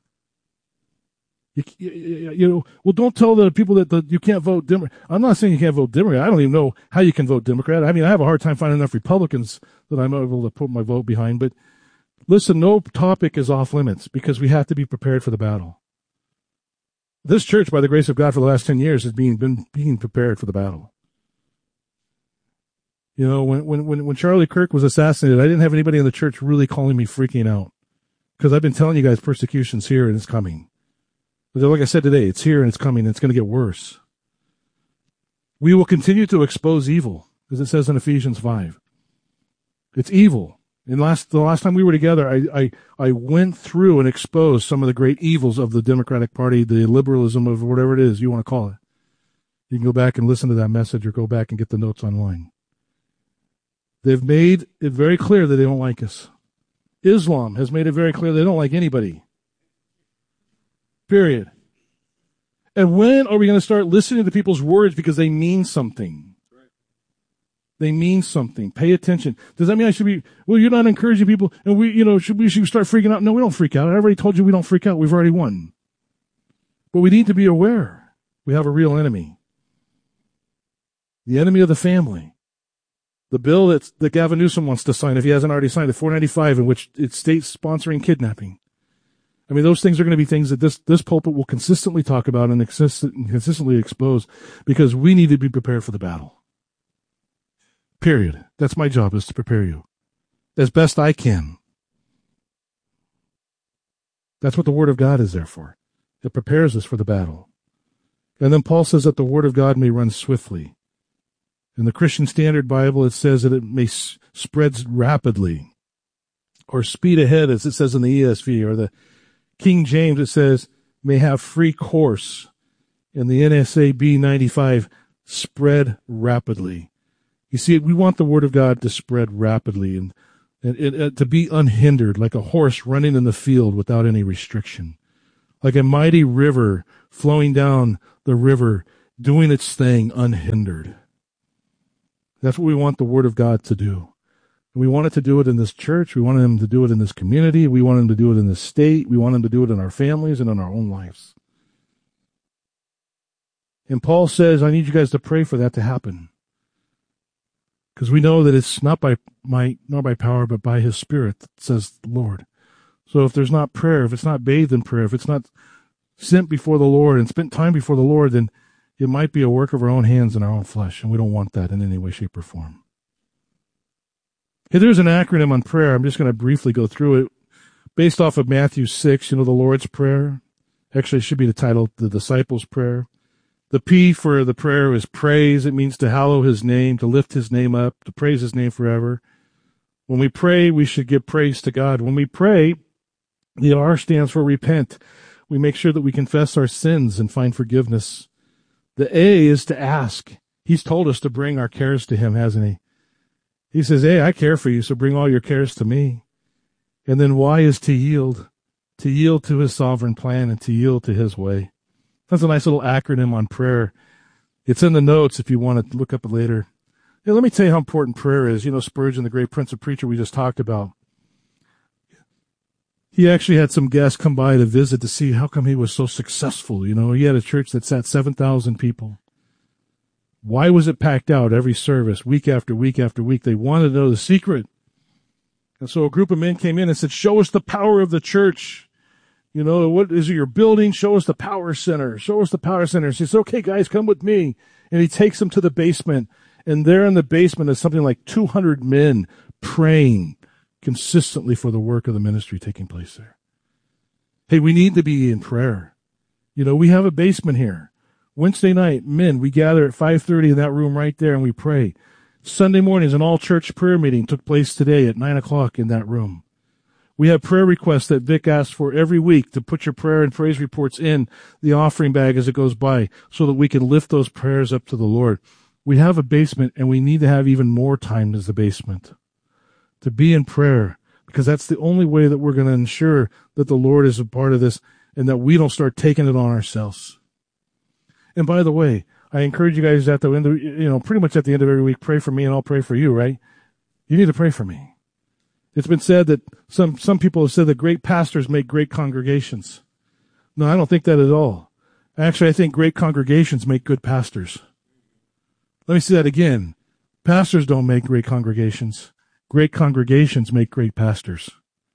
Speaker 14: Well, don't tell the people that you can't vote Democrat. I'm not saying you can't vote Democrat. I don't even know how you can vote Democrat. I mean, I have a hard time finding enough Republicans that I'm able to put my vote behind. But listen, no topic is off limits because we have to be prepared for the battle. This church, by the grace of God, for the last 10 years has been being prepared for the battle. When Charlie Kirk was assassinated, I didn't have anybody in the church really calling me freaking out because I've been telling you guys persecution's here and it's coming. But like I said today, it's here and it's coming and it's going to get worse. We will continue to expose evil, as it says in Ephesians 5. It's evil. And the last time we were together, I went through and exposed some of the great evils of the Democratic Party, the liberalism of whatever it is you want to call it. You can go back and listen to that message or go back and get the notes online. They've made it very clear that they don't like us. Islam has made it very clear they don't like anybody. Period. And when are we going to start listening to people's words because they mean something? They mean something. Pay attention. Does that mean I should be, well, you're not encouraging people and we should start freaking out? No, we don't freak out. I already told you we don't freak out. We've already won. But we need to be aware. We have a real enemy. The enemy of the family. The bill that Gavin Newsom wants to sign, if he hasn't already signed it, 495, in which it states sponsoring kidnapping. I mean, those things are going to be things that this pulpit will consistently talk about and consistently expose because we need to be prepared for the battle. Period. That's my job, is to prepare you as best I can. That's what the Word of God is there for. It prepares us for the battle. And then Paul says that the Word of God may run swiftly. In the Christian Standard Bible, it says that it may spread rapidly or speed ahead, as it says in the ESV, or the King James, it says may have free course. In the NSA B95, spread rapidly. You see, we want the Word of God to spread rapidly and to be unhindered, like a horse running in the field without any restriction, like a mighty river flowing down the river, doing its thing unhindered. That's what we want the Word of God to do. We want it to do it in this church. We want Him to do it in this community. We want Him to do it in this state. We want Him to do it in our families and in our own lives. And Paul says, I need you guys to pray for that to happen. Because we know that it's not by might nor by power, but by His Spirit, says the Lord. So if there's not prayer, if it's not bathed in prayer, if it's not sent before the Lord and spent time before the Lord, then it might be a work of our own hands and our own flesh, and we don't want that in any way, shape, or form. Hey, there's an acronym on prayer. I'm just going to briefly go through it. Based off of Matthew 6, the Lord's Prayer. Actually, it should be the title, the Disciples' Prayer. The P for the prayer is praise. It means to hallow His name, to lift His name up, to praise His name forever. When we pray, we should give praise to God. When we pray, the R stands for repent. We make sure that we confess our sins and find forgiveness. The A is to ask. He's told us to bring our cares to Him, hasn't He? He says, hey, I care for you, so bring all your cares to me. And then Y is to yield to His sovereign plan and to yield to His way. That's a nice little acronym on prayer. It's in the notes if you want to look up it later. Hey, let me tell you how important prayer is. Spurgeon, the great Prince of Preacher we just talked about. He actually had some guests come by to visit to see how come he was so successful. He had a church that sat 7,000 people. Why was it packed out every service, week after week after week? They wanted to know the secret. And so a group of men came in and said, show us the power of the church. What is it, your building? Show us the power center. Show us the power center. So he said, okay, guys, come with me. And he takes them to the basement. And there in the basement is something like 200 men praying consistently for the work of the ministry taking place there. Hey, we need to be in prayer. We have a basement here. Wednesday night, men, we gather at 5:30 in that room right there and we pray. Sunday mornings, an all-church prayer meeting took place today at 9 o'clock in that room. We have prayer requests that Vic asks for every week to put your prayer and praise reports in the offering bag as it goes by so that we can lift those prayers up to the Lord. We have a basement, and we need to have even more time as the basement to be in prayer, because that's the only way that we're going to ensure that the Lord is a part of this and that we don't start taking it on ourselves. And by the way, I encourage you guys at the end of, pretty much at the end of every week, pray for me and I'll pray for you, right? You need to pray for me. It's been said that some people have said that great pastors make great congregations. No, I don't think that at all. Actually, I think great congregations make good pastors. Let me say that again. Pastors don't make great congregations. Great congregations make great pastors.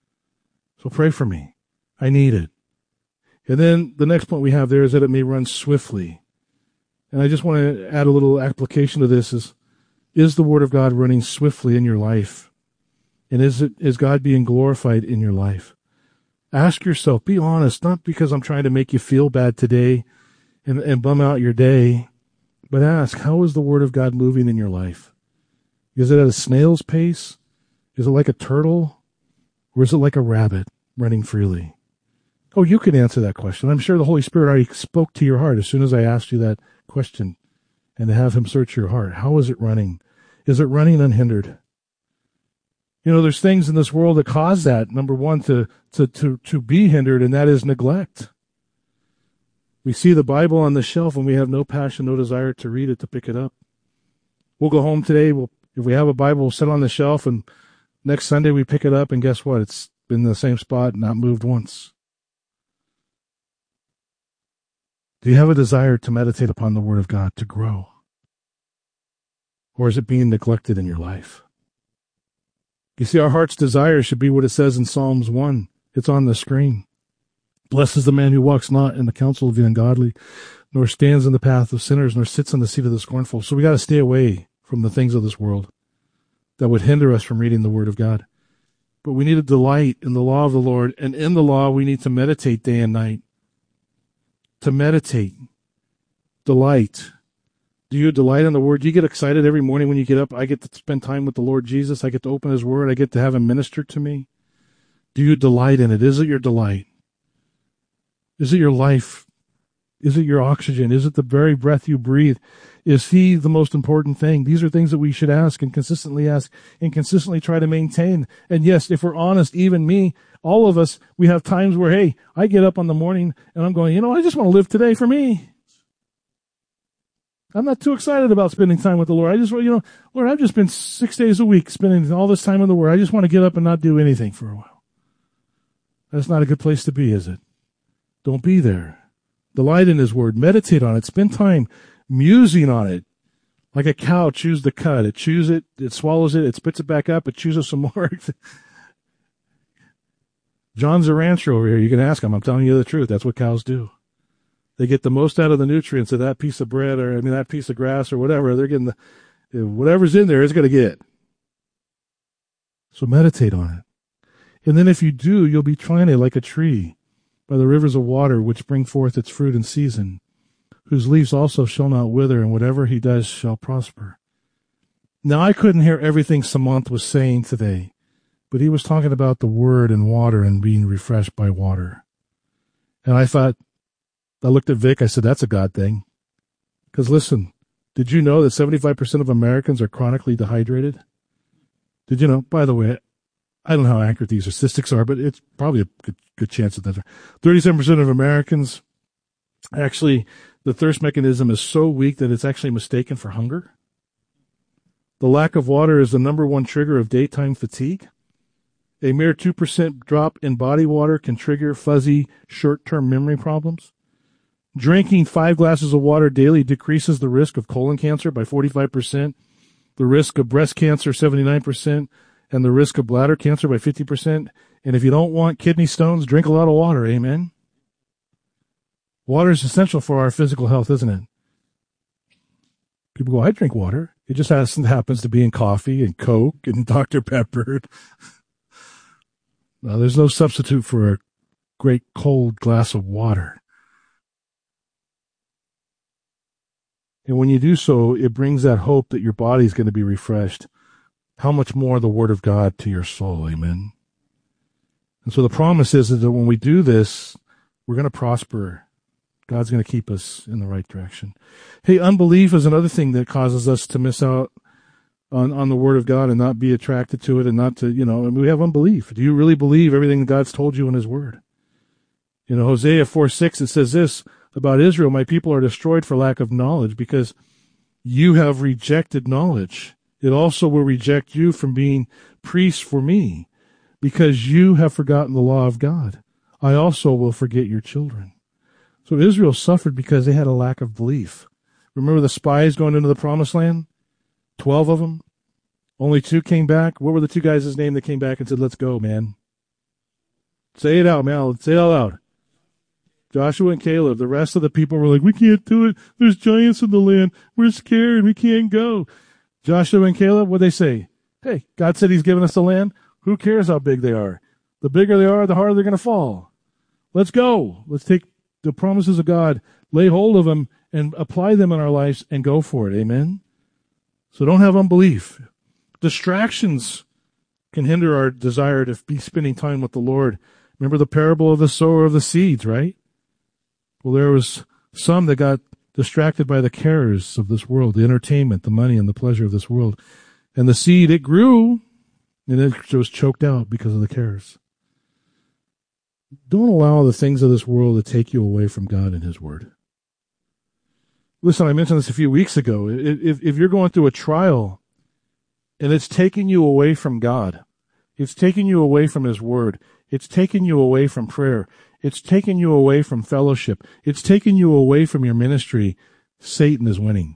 Speaker 14: So pray for me. I need it. And then the next point we have there is that it may run swiftly. And I just want to add a little application to this is the Word of God running swiftly in your life? And is God being glorified in your life? Ask yourself, be honest, not because I'm trying to make you feel bad today and bum out your day, but ask, how is the Word of God moving in your life? Is it at a snail's pace? Is it like a turtle? Or is it like a rabbit running freely? Oh, you can answer that question. I'm sure the Holy Spirit already spoke to your heart as soon as I asked you that question, and to have Him search your heart. How is it running? Is it running unhindered? There's things in this world that cause that. Number one, to be hindered, and that is neglect. We see the Bible on the shelf and we have no passion, no desire to read it, to pick it up. We'll go home today. If we have a Bible, we'll sit on the shelf, and next Sunday we pick it up, and guess what? It's been in the same spot, not moved once. Do you have a desire to meditate upon the Word of God, to grow? Or is it being neglected in your life? You see, our heart's desire should be what it says in Psalms 1. It's on the screen. Blessed is the man who walks not in the counsel of the ungodly, nor stands in the path of sinners, nor sits on the seat of the scornful. So we got to stay away from the things of this world that would hinder us from reading the Word of God. But we need to delight in the law of the Lord, and in the law we need to meditate day and night. To meditate, delight. Do you delight in the Word? Do you get excited every morning when you get up? I get to spend time with the Lord Jesus. I get to open His Word. I get to have Him minister to me. Do you delight in it? Is it your delight? Is it your life? Is it your oxygen? Is it the very breath you breathe? Is he the most important thing? These are things that we should ask and consistently try to maintain. And yes, if we're honest, even me, all of us, we have times where, hey, I get up on the morning and I'm going, I just want to live today for me. I'm not too excited about spending time with the Lord. I just, Lord, I've just been 6 days a week spending all this time in the Word. I just want to get up and not do anything for a while. That's not a good place to be, is it? Don't be there. Delight in His Word. Meditate on it. Spend time musing on it. Like a cow chews the cud. It chews it, it swallows it, it spits it back up, it chews some more. John's a rancher over here. You can ask him. I'm telling you the truth. That's what cows do. They get the most out of the nutrients of that piece of bread that piece of grass or whatever. They're getting whatever's in there is going to get. So meditate on it. And then if you do, you'll be planted like a tree by the rivers of water, which bring forth its fruit in season, whose leaves also shall not wither, and whatever he does shall prosper. Now, I couldn't hear everything Samant was saying today, but he was talking about the word and water and being refreshed by water. And I looked at Vic, I said, that's a God thing. Because listen, did you know that 75% of Americans are chronically dehydrated? Did you know? By the way, I don't know how accurate these statistics are, but it's probably a good chance that that's 37% of Americans, actually, the thirst mechanism is so weak that it's actually mistaken for hunger. The lack of water is the number one trigger of daytime fatigue. A mere 2% drop in body water can trigger fuzzy, short-term memory problems. Drinking 5 glasses of water daily decreases the risk of colon cancer by 45%, the risk of breast cancer 79%, and the risk of bladder cancer by 50%. And if you don't want kidney stones, drink a lot of water, amen? Water is essential for our physical health, isn't it? People go, I drink water. It just happens to be in coffee and Coke and Dr. Pepper. Now, there's no substitute for a great cold glass of water. And when you do so, it brings that hope that your body's going to be refreshed. How much more the Word of God to your soul, amen? And so the promise is that when we do this, we're going to prosper. God's going to keep us in the right direction. Hey, unbelief is another thing that causes us to miss out on the Word of God and not be attracted to it and not to, we have unbelief. Do you really believe everything God's told you in His Word? Hosea 4:6, it says this about Israel, my people are destroyed for lack of knowledge because you have rejected knowledge. It also will reject you from being priests for me because you have forgotten the law of God. I also will forget your children. So Israel suffered because they had a lack of belief. Remember the spies going into the promised land? 12 of them. Only 2 came back. What were the 2 guys' name that came back and said, let's go, man? Say it out, man. Say it out loud. Joshua and Caleb. The rest of the people were like, we can't do it. There's giants in the land. We're scared. We can't go. Joshua and Caleb, what'd they say? Hey, God said He's given us the land. Who cares how big they are? The bigger they are, the harder they're going to fall. Let's go. Let's take the promises of God, lay hold of them, and apply them in our lives and go for it. Amen? So don't have unbelief. Distractions can hinder our desire to be spending time with the Lord. Remember the parable of the sower of the seeds, right? Well, there was some that got distracted by the cares of this world, the entertainment, the money, and the pleasure of this world. And the seed, it grew, and it was choked out because of the cares. Don't allow the things of this world to take you away from God and His Word. Listen, I mentioned this a few weeks ago. If you're going through a trial and it's taking you away from God, it's taking you away from His Word, it's taking you away from prayer, it's taking you away from fellowship, it's taking you away from your ministry, Satan is winning.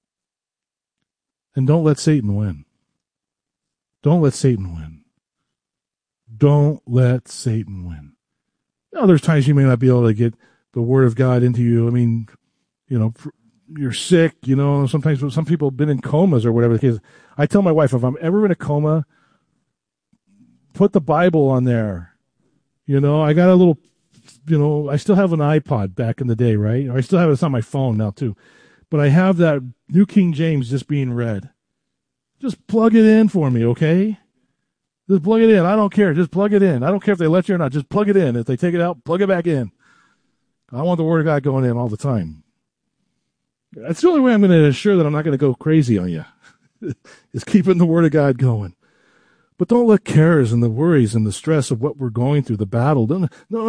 Speaker 14: And don't let Satan win. Don't let Satan win. Don't let Satan win. Now, there's times you may not be able to get the Word of God into you. I mean, you're sick, sometimes some people have been in comas or whatever the case. I tell my wife, if I'm ever in a coma, put the Bible on there. I got a little, I still have an iPod back in the day, right? Or I still have it. It's on my phone now too. But I have that New King James just being read. Just plug it in for me, okay? Just plug it in. I don't care. Just plug it in. I don't care if they let you or not. Just plug it in. If they take it out, plug it back in. I want the Word of God going in all the time. That's the only way I'm going to ensure that I'm not going to go crazy on you, is keeping the Word of God going. But don't let cares and the worries and the stress of what we're going through, the battle. No.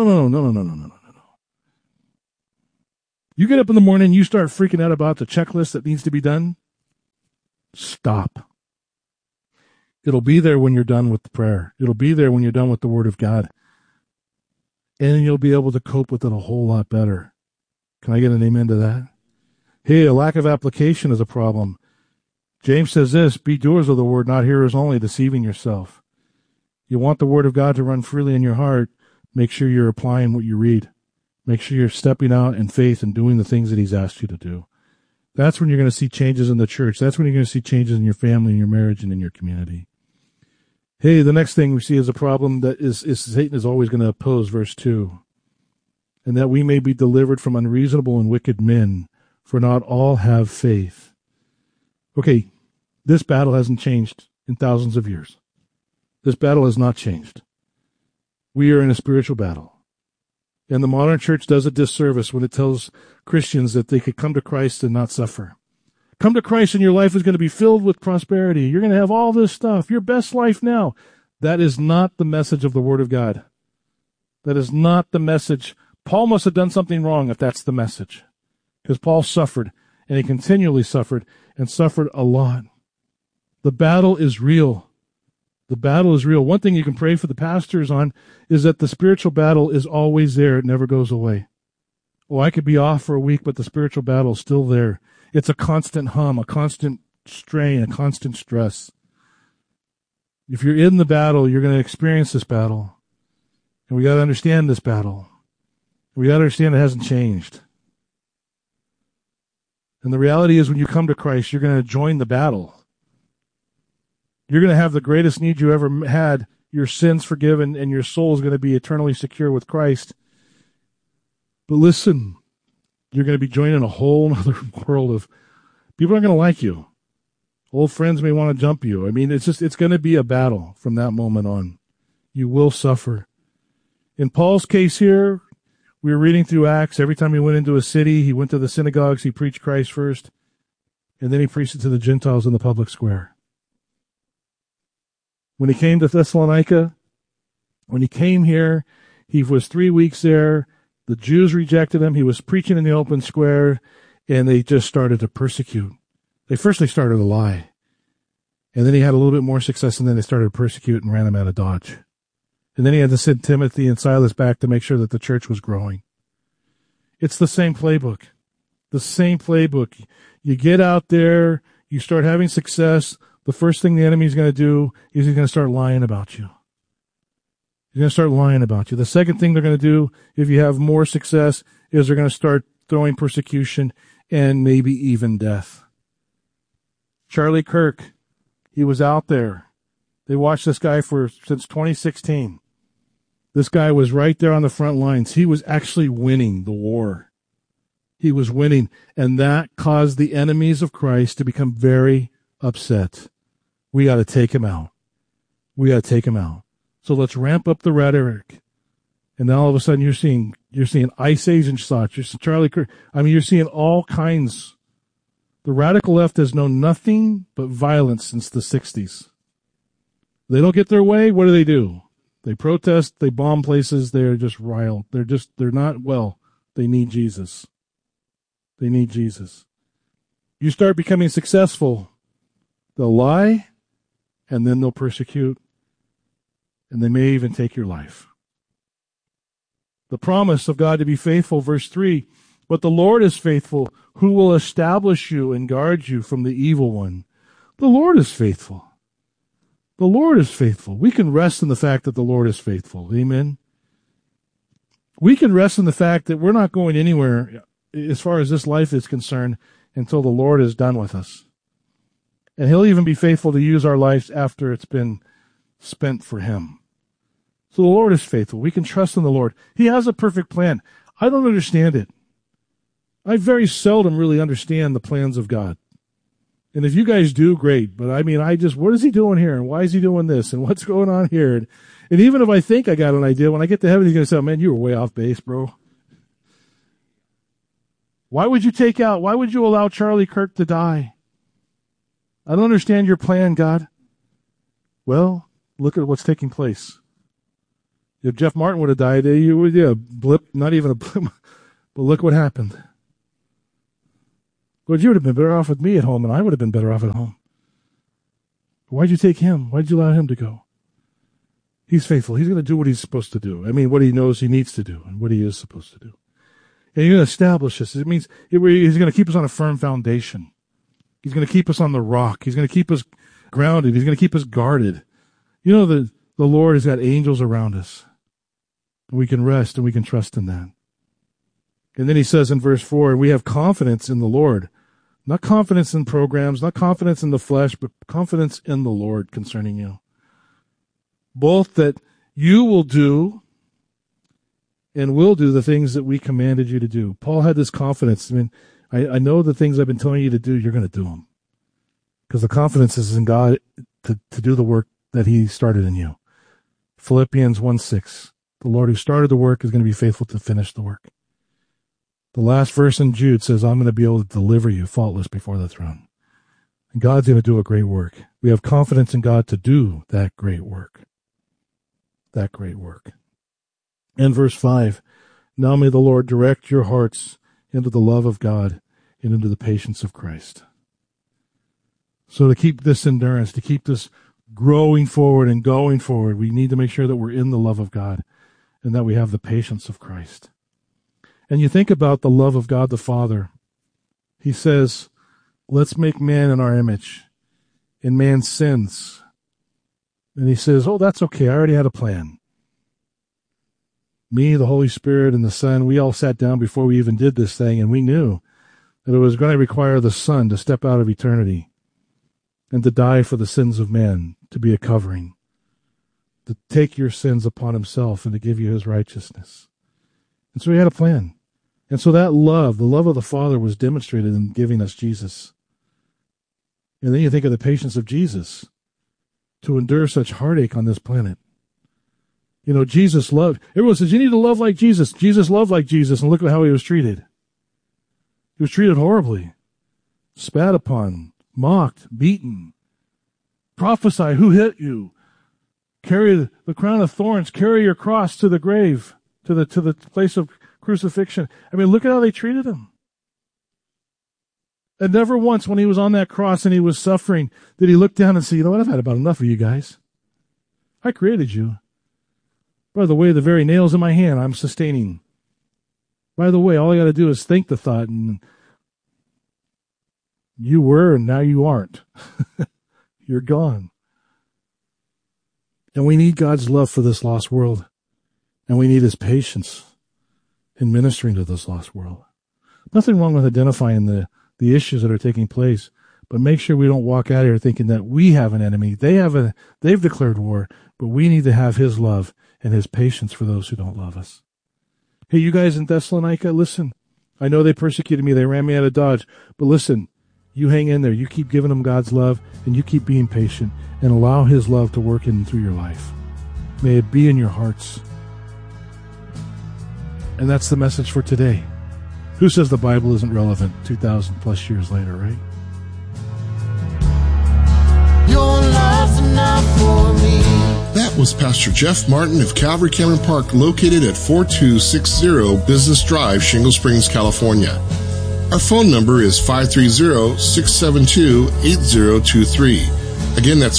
Speaker 14: You get up in the morning, you start freaking out about the checklist that needs to be done. Stop. It'll be there when you're done with the prayer. It'll be there when you're done with the Word of God. And you'll be able to cope with it a whole lot better. Can I get an amen to that? Hey, a lack of application is a problem. James says this, be doers of the word, not hearers only, deceiving yourself. You want the Word of God to run freely in your heart, make sure you're applying what you read. Make sure you're stepping out in faith and doing the things that He's asked you to do. That's when you're going to see changes in the church. That's when you're going to see changes in your family, in your marriage, and in your community. Hey, the next thing we see is a problem that is Satan is always going to oppose, verse 2. And that we may be delivered from unreasonable and wicked men, for not all have faith. Okay, this battle hasn't changed in thousands of years. This battle has not changed. We are in a spiritual battle. And the modern church does a disservice when it tells Christians that they could come to Christ and not suffer. Come to Christ and your life is going to be filled with prosperity. You're going to have all this stuff, your best life now. That is not the message of the Word of God. That is not the message. Paul must have done something wrong if that's the message. Because Paul suffered, and he continually suffered, and suffered a lot. The battle is real. The battle is real. One thing you can pray for the pastors on is that the spiritual battle is always there. It never goes away. Oh, I could be off for a week, but the spiritual battle is still there. It's a constant hum, a constant strain, a constant stress. If you're in the battle, you're going to experience this battle. And we got to understand this battle. We got to understand it hasn't changed. And the reality is when you come to Christ, you're going to join the battle. You're going to have the greatest need you ever had, your sins forgiven, and your soul is going to be eternally secure with Christ. But listen, you're going to be joining a whole other world of people aren't going to like you. Old friends may want to jump you. I mean, it's going to be a battle from that moment on. You will suffer. In Paul's case here, we were reading through Acts. Every time he went into a city, he went to the synagogues, he preached Christ first, and then he preached it to the Gentiles in the public square. When he came to Thessalonica, when he came here, he was 3 weeks there. The Jews rejected him. He was preaching in the open square, and they just started to persecute. They started to lie. And then he had a little bit more success, and then they started to persecute and ran him out of Dodge. And then he had to send Timothy and Silas back to make sure that the church was growing. It's the same playbook. The same playbook. You get out there, you start having success. The first thing the enemy's going to do is he's going to start lying about you. He's going to start lying about you. The second thing they're going to do, if you have more success, is they're going to start throwing persecution and maybe even death. Charlie Kirk, he was out there. They watched this guy since 2016. This guy was right there on the front lines. He was actually winning the war. He was winning, and that caused the enemies of Christ to become very upset. We got to take him out. We got to take him out. So let's ramp up the rhetoric. And then all of a sudden you're seeing Ice Age and such. You're seeing Charlie Kirk. I mean, you're seeing all kinds. The radical left has known nothing but violence since the 60s. They don't get their way. What do? They protest. They bomb places. They're just riled. They're not well. They need Jesus. They need Jesus. You start becoming successful, they'll lie, and then they'll persecute, and they may even take your life. The promise of God to be faithful, verse 3, but the Lord is faithful, who will establish you and guard you from the evil one. The Lord is faithful. The Lord is faithful. We can rest in the fact that the Lord is faithful. Amen. We can rest in the fact that we're not going anywhere as far as this life is concerned until the Lord is done with us. And he'll even be faithful to use our lives after it's been spent for him. So the Lord is faithful. We can trust in the Lord. He has a perfect plan. I don't understand it. I very seldom really understand the plans of God. And if you guys do, great. But I mean, what is he doing here? And why is he doing this? And what's going on here? And even if I think I got an idea, when I get to heaven, he's going to say, man, you were way off base, bro. Why would you allow Charlie Kirk to die? I don't understand your plan, God. Well, look at what's taking place. If Jeff Martin would have died, you would, blip, not even a blip. But look what happened. Lord, you would have been better off with me at home, and I would have been better off at home. Why'd you take him? Why'd you allow him to go? He's faithful. He's going to do what he's supposed to do. I mean, what he knows he needs to do and what he is supposed to do. And you're going to establish this. It means he's going to keep us on a firm foundation. He's going to keep us on the rock. He's going to keep us grounded. He's going to keep us guarded. You know, the Lord has got angels around us. And we can rest and we can trust in that. And then he says in verse 4, we have confidence in the Lord. Not confidence in programs, not confidence in the flesh, but confidence in the Lord concerning you. Both that you will do and will do the things that we commanded you to do. Paul had this confidence. I mean, I know the things I've been telling you to do, you're going to do them. Because the confidence is in God to do the work that he started in you. Philippians 1:6. The Lord who started the work is going to be faithful to finish the work. The last verse in Jude says, I'm going to be able to deliver you faultless before the throne. And God's going to do a great work. We have confidence in God to do that great work. That great work. And verse 5, now may the Lord direct your hearts into the love of God and into the patience of Christ. So to keep this endurance, to keep this growing forward and going forward, we need to make sure that we're in the love of God and that we have the patience of Christ. And you think about the love of God the Father. He says, let's make man in our image, and man sins. And he says, oh, that's okay. I already had a plan. Me, the Holy Spirit, and the Son, we all sat down before we even did this thing, and we knew that it was going to require the Son to step out of eternity and to die for the sins of man, to be a covering, to take your sins upon himself and to give you his righteousness. And so he had a plan. And so that love, the love of the Father, was demonstrated in giving us Jesus. And then you think of the patience of Jesus to endure such heartache on this planet. You know, Jesus loved. Everyone says, you need to love like Jesus. Jesus loved like Jesus, and look at how he was treated. He was treated horribly. Spat upon, mocked, beaten. Prophesy, who hit you? Carry the crown of thorns, carry your cross to the grave, to the place of crucifixion. I mean, look at how they treated him. And never once when he was on that cross and he was suffering did he look down and say, you know what, I've had about enough of you guys. I created you. By the way, the very nails in my hand I'm sustaining. By the way, all I got to do is think the thought, and you were and now you aren't. You're gone. And we need God's love for this lost world. And we need his patience in ministering to this lost world. Nothing wrong with identifying the issues that are taking place, but make sure we don't walk out of here thinking that we have an enemy. They've declared war, but we need to have his love and his patience for those who don't love us. Hey, you guys in Thessalonica, listen. I know they persecuted me. They ran me out of Dodge. But listen, you hang in there. You keep giving them God's love, and you keep being patient, and allow his love to work in through your life. May it be in your hearts. And that's the message for today. Who says the Bible isn't relevant 2,000 plus years later, right?
Speaker 15: Your love's enough for me.
Speaker 16: That was Pastor Jeff Martin of Calvary Cameron Park, located at 4260 Business Drive, Shingle Springs, California. Our phone number is 530-672-8023. Again, that's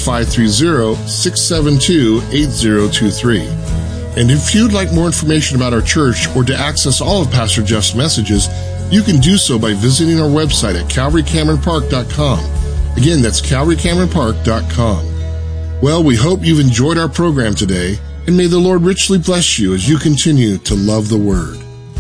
Speaker 16: 530-672-8023. And if you'd like more information about our church or to access all of Pastor Jeff's messages, you can do so by visiting our website at CalvaryCameronPark.com. Again, that's CalvaryCameronPark.com. Well, we hope you've enjoyed our program today, and may the Lord richly bless you as you continue to love the Word.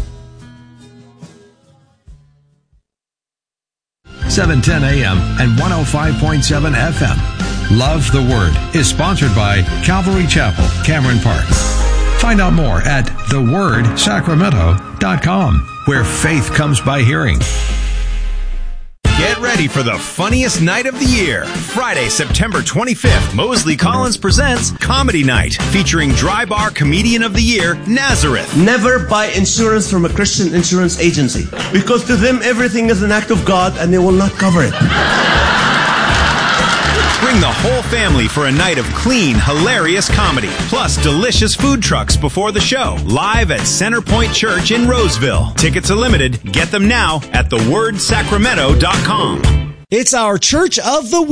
Speaker 13: 710 AM and 105.7 FM. Love the Word is sponsored by Calvary Chapel, Cameron Park. Find out more at thewordsacramento.com, where faith comes by hearing.
Speaker 17: Get ready for the funniest night of the year. Friday, September 25th, Mosley Collins presents Comedy Night, featuring Dry Bar Comedian of the Year, Nazareth.
Speaker 18: Never buy insurance from a Christian insurance agency, because to them everything is an act of God and they will not cover it.
Speaker 17: Bring the whole family for a night of clean, hilarious comedy, plus delicious food trucks before the show, live at Centerpoint Church in Roseville. Tickets are limited. Get them now at thewordsacramento.com.
Speaker 3: It's our Church of the Week.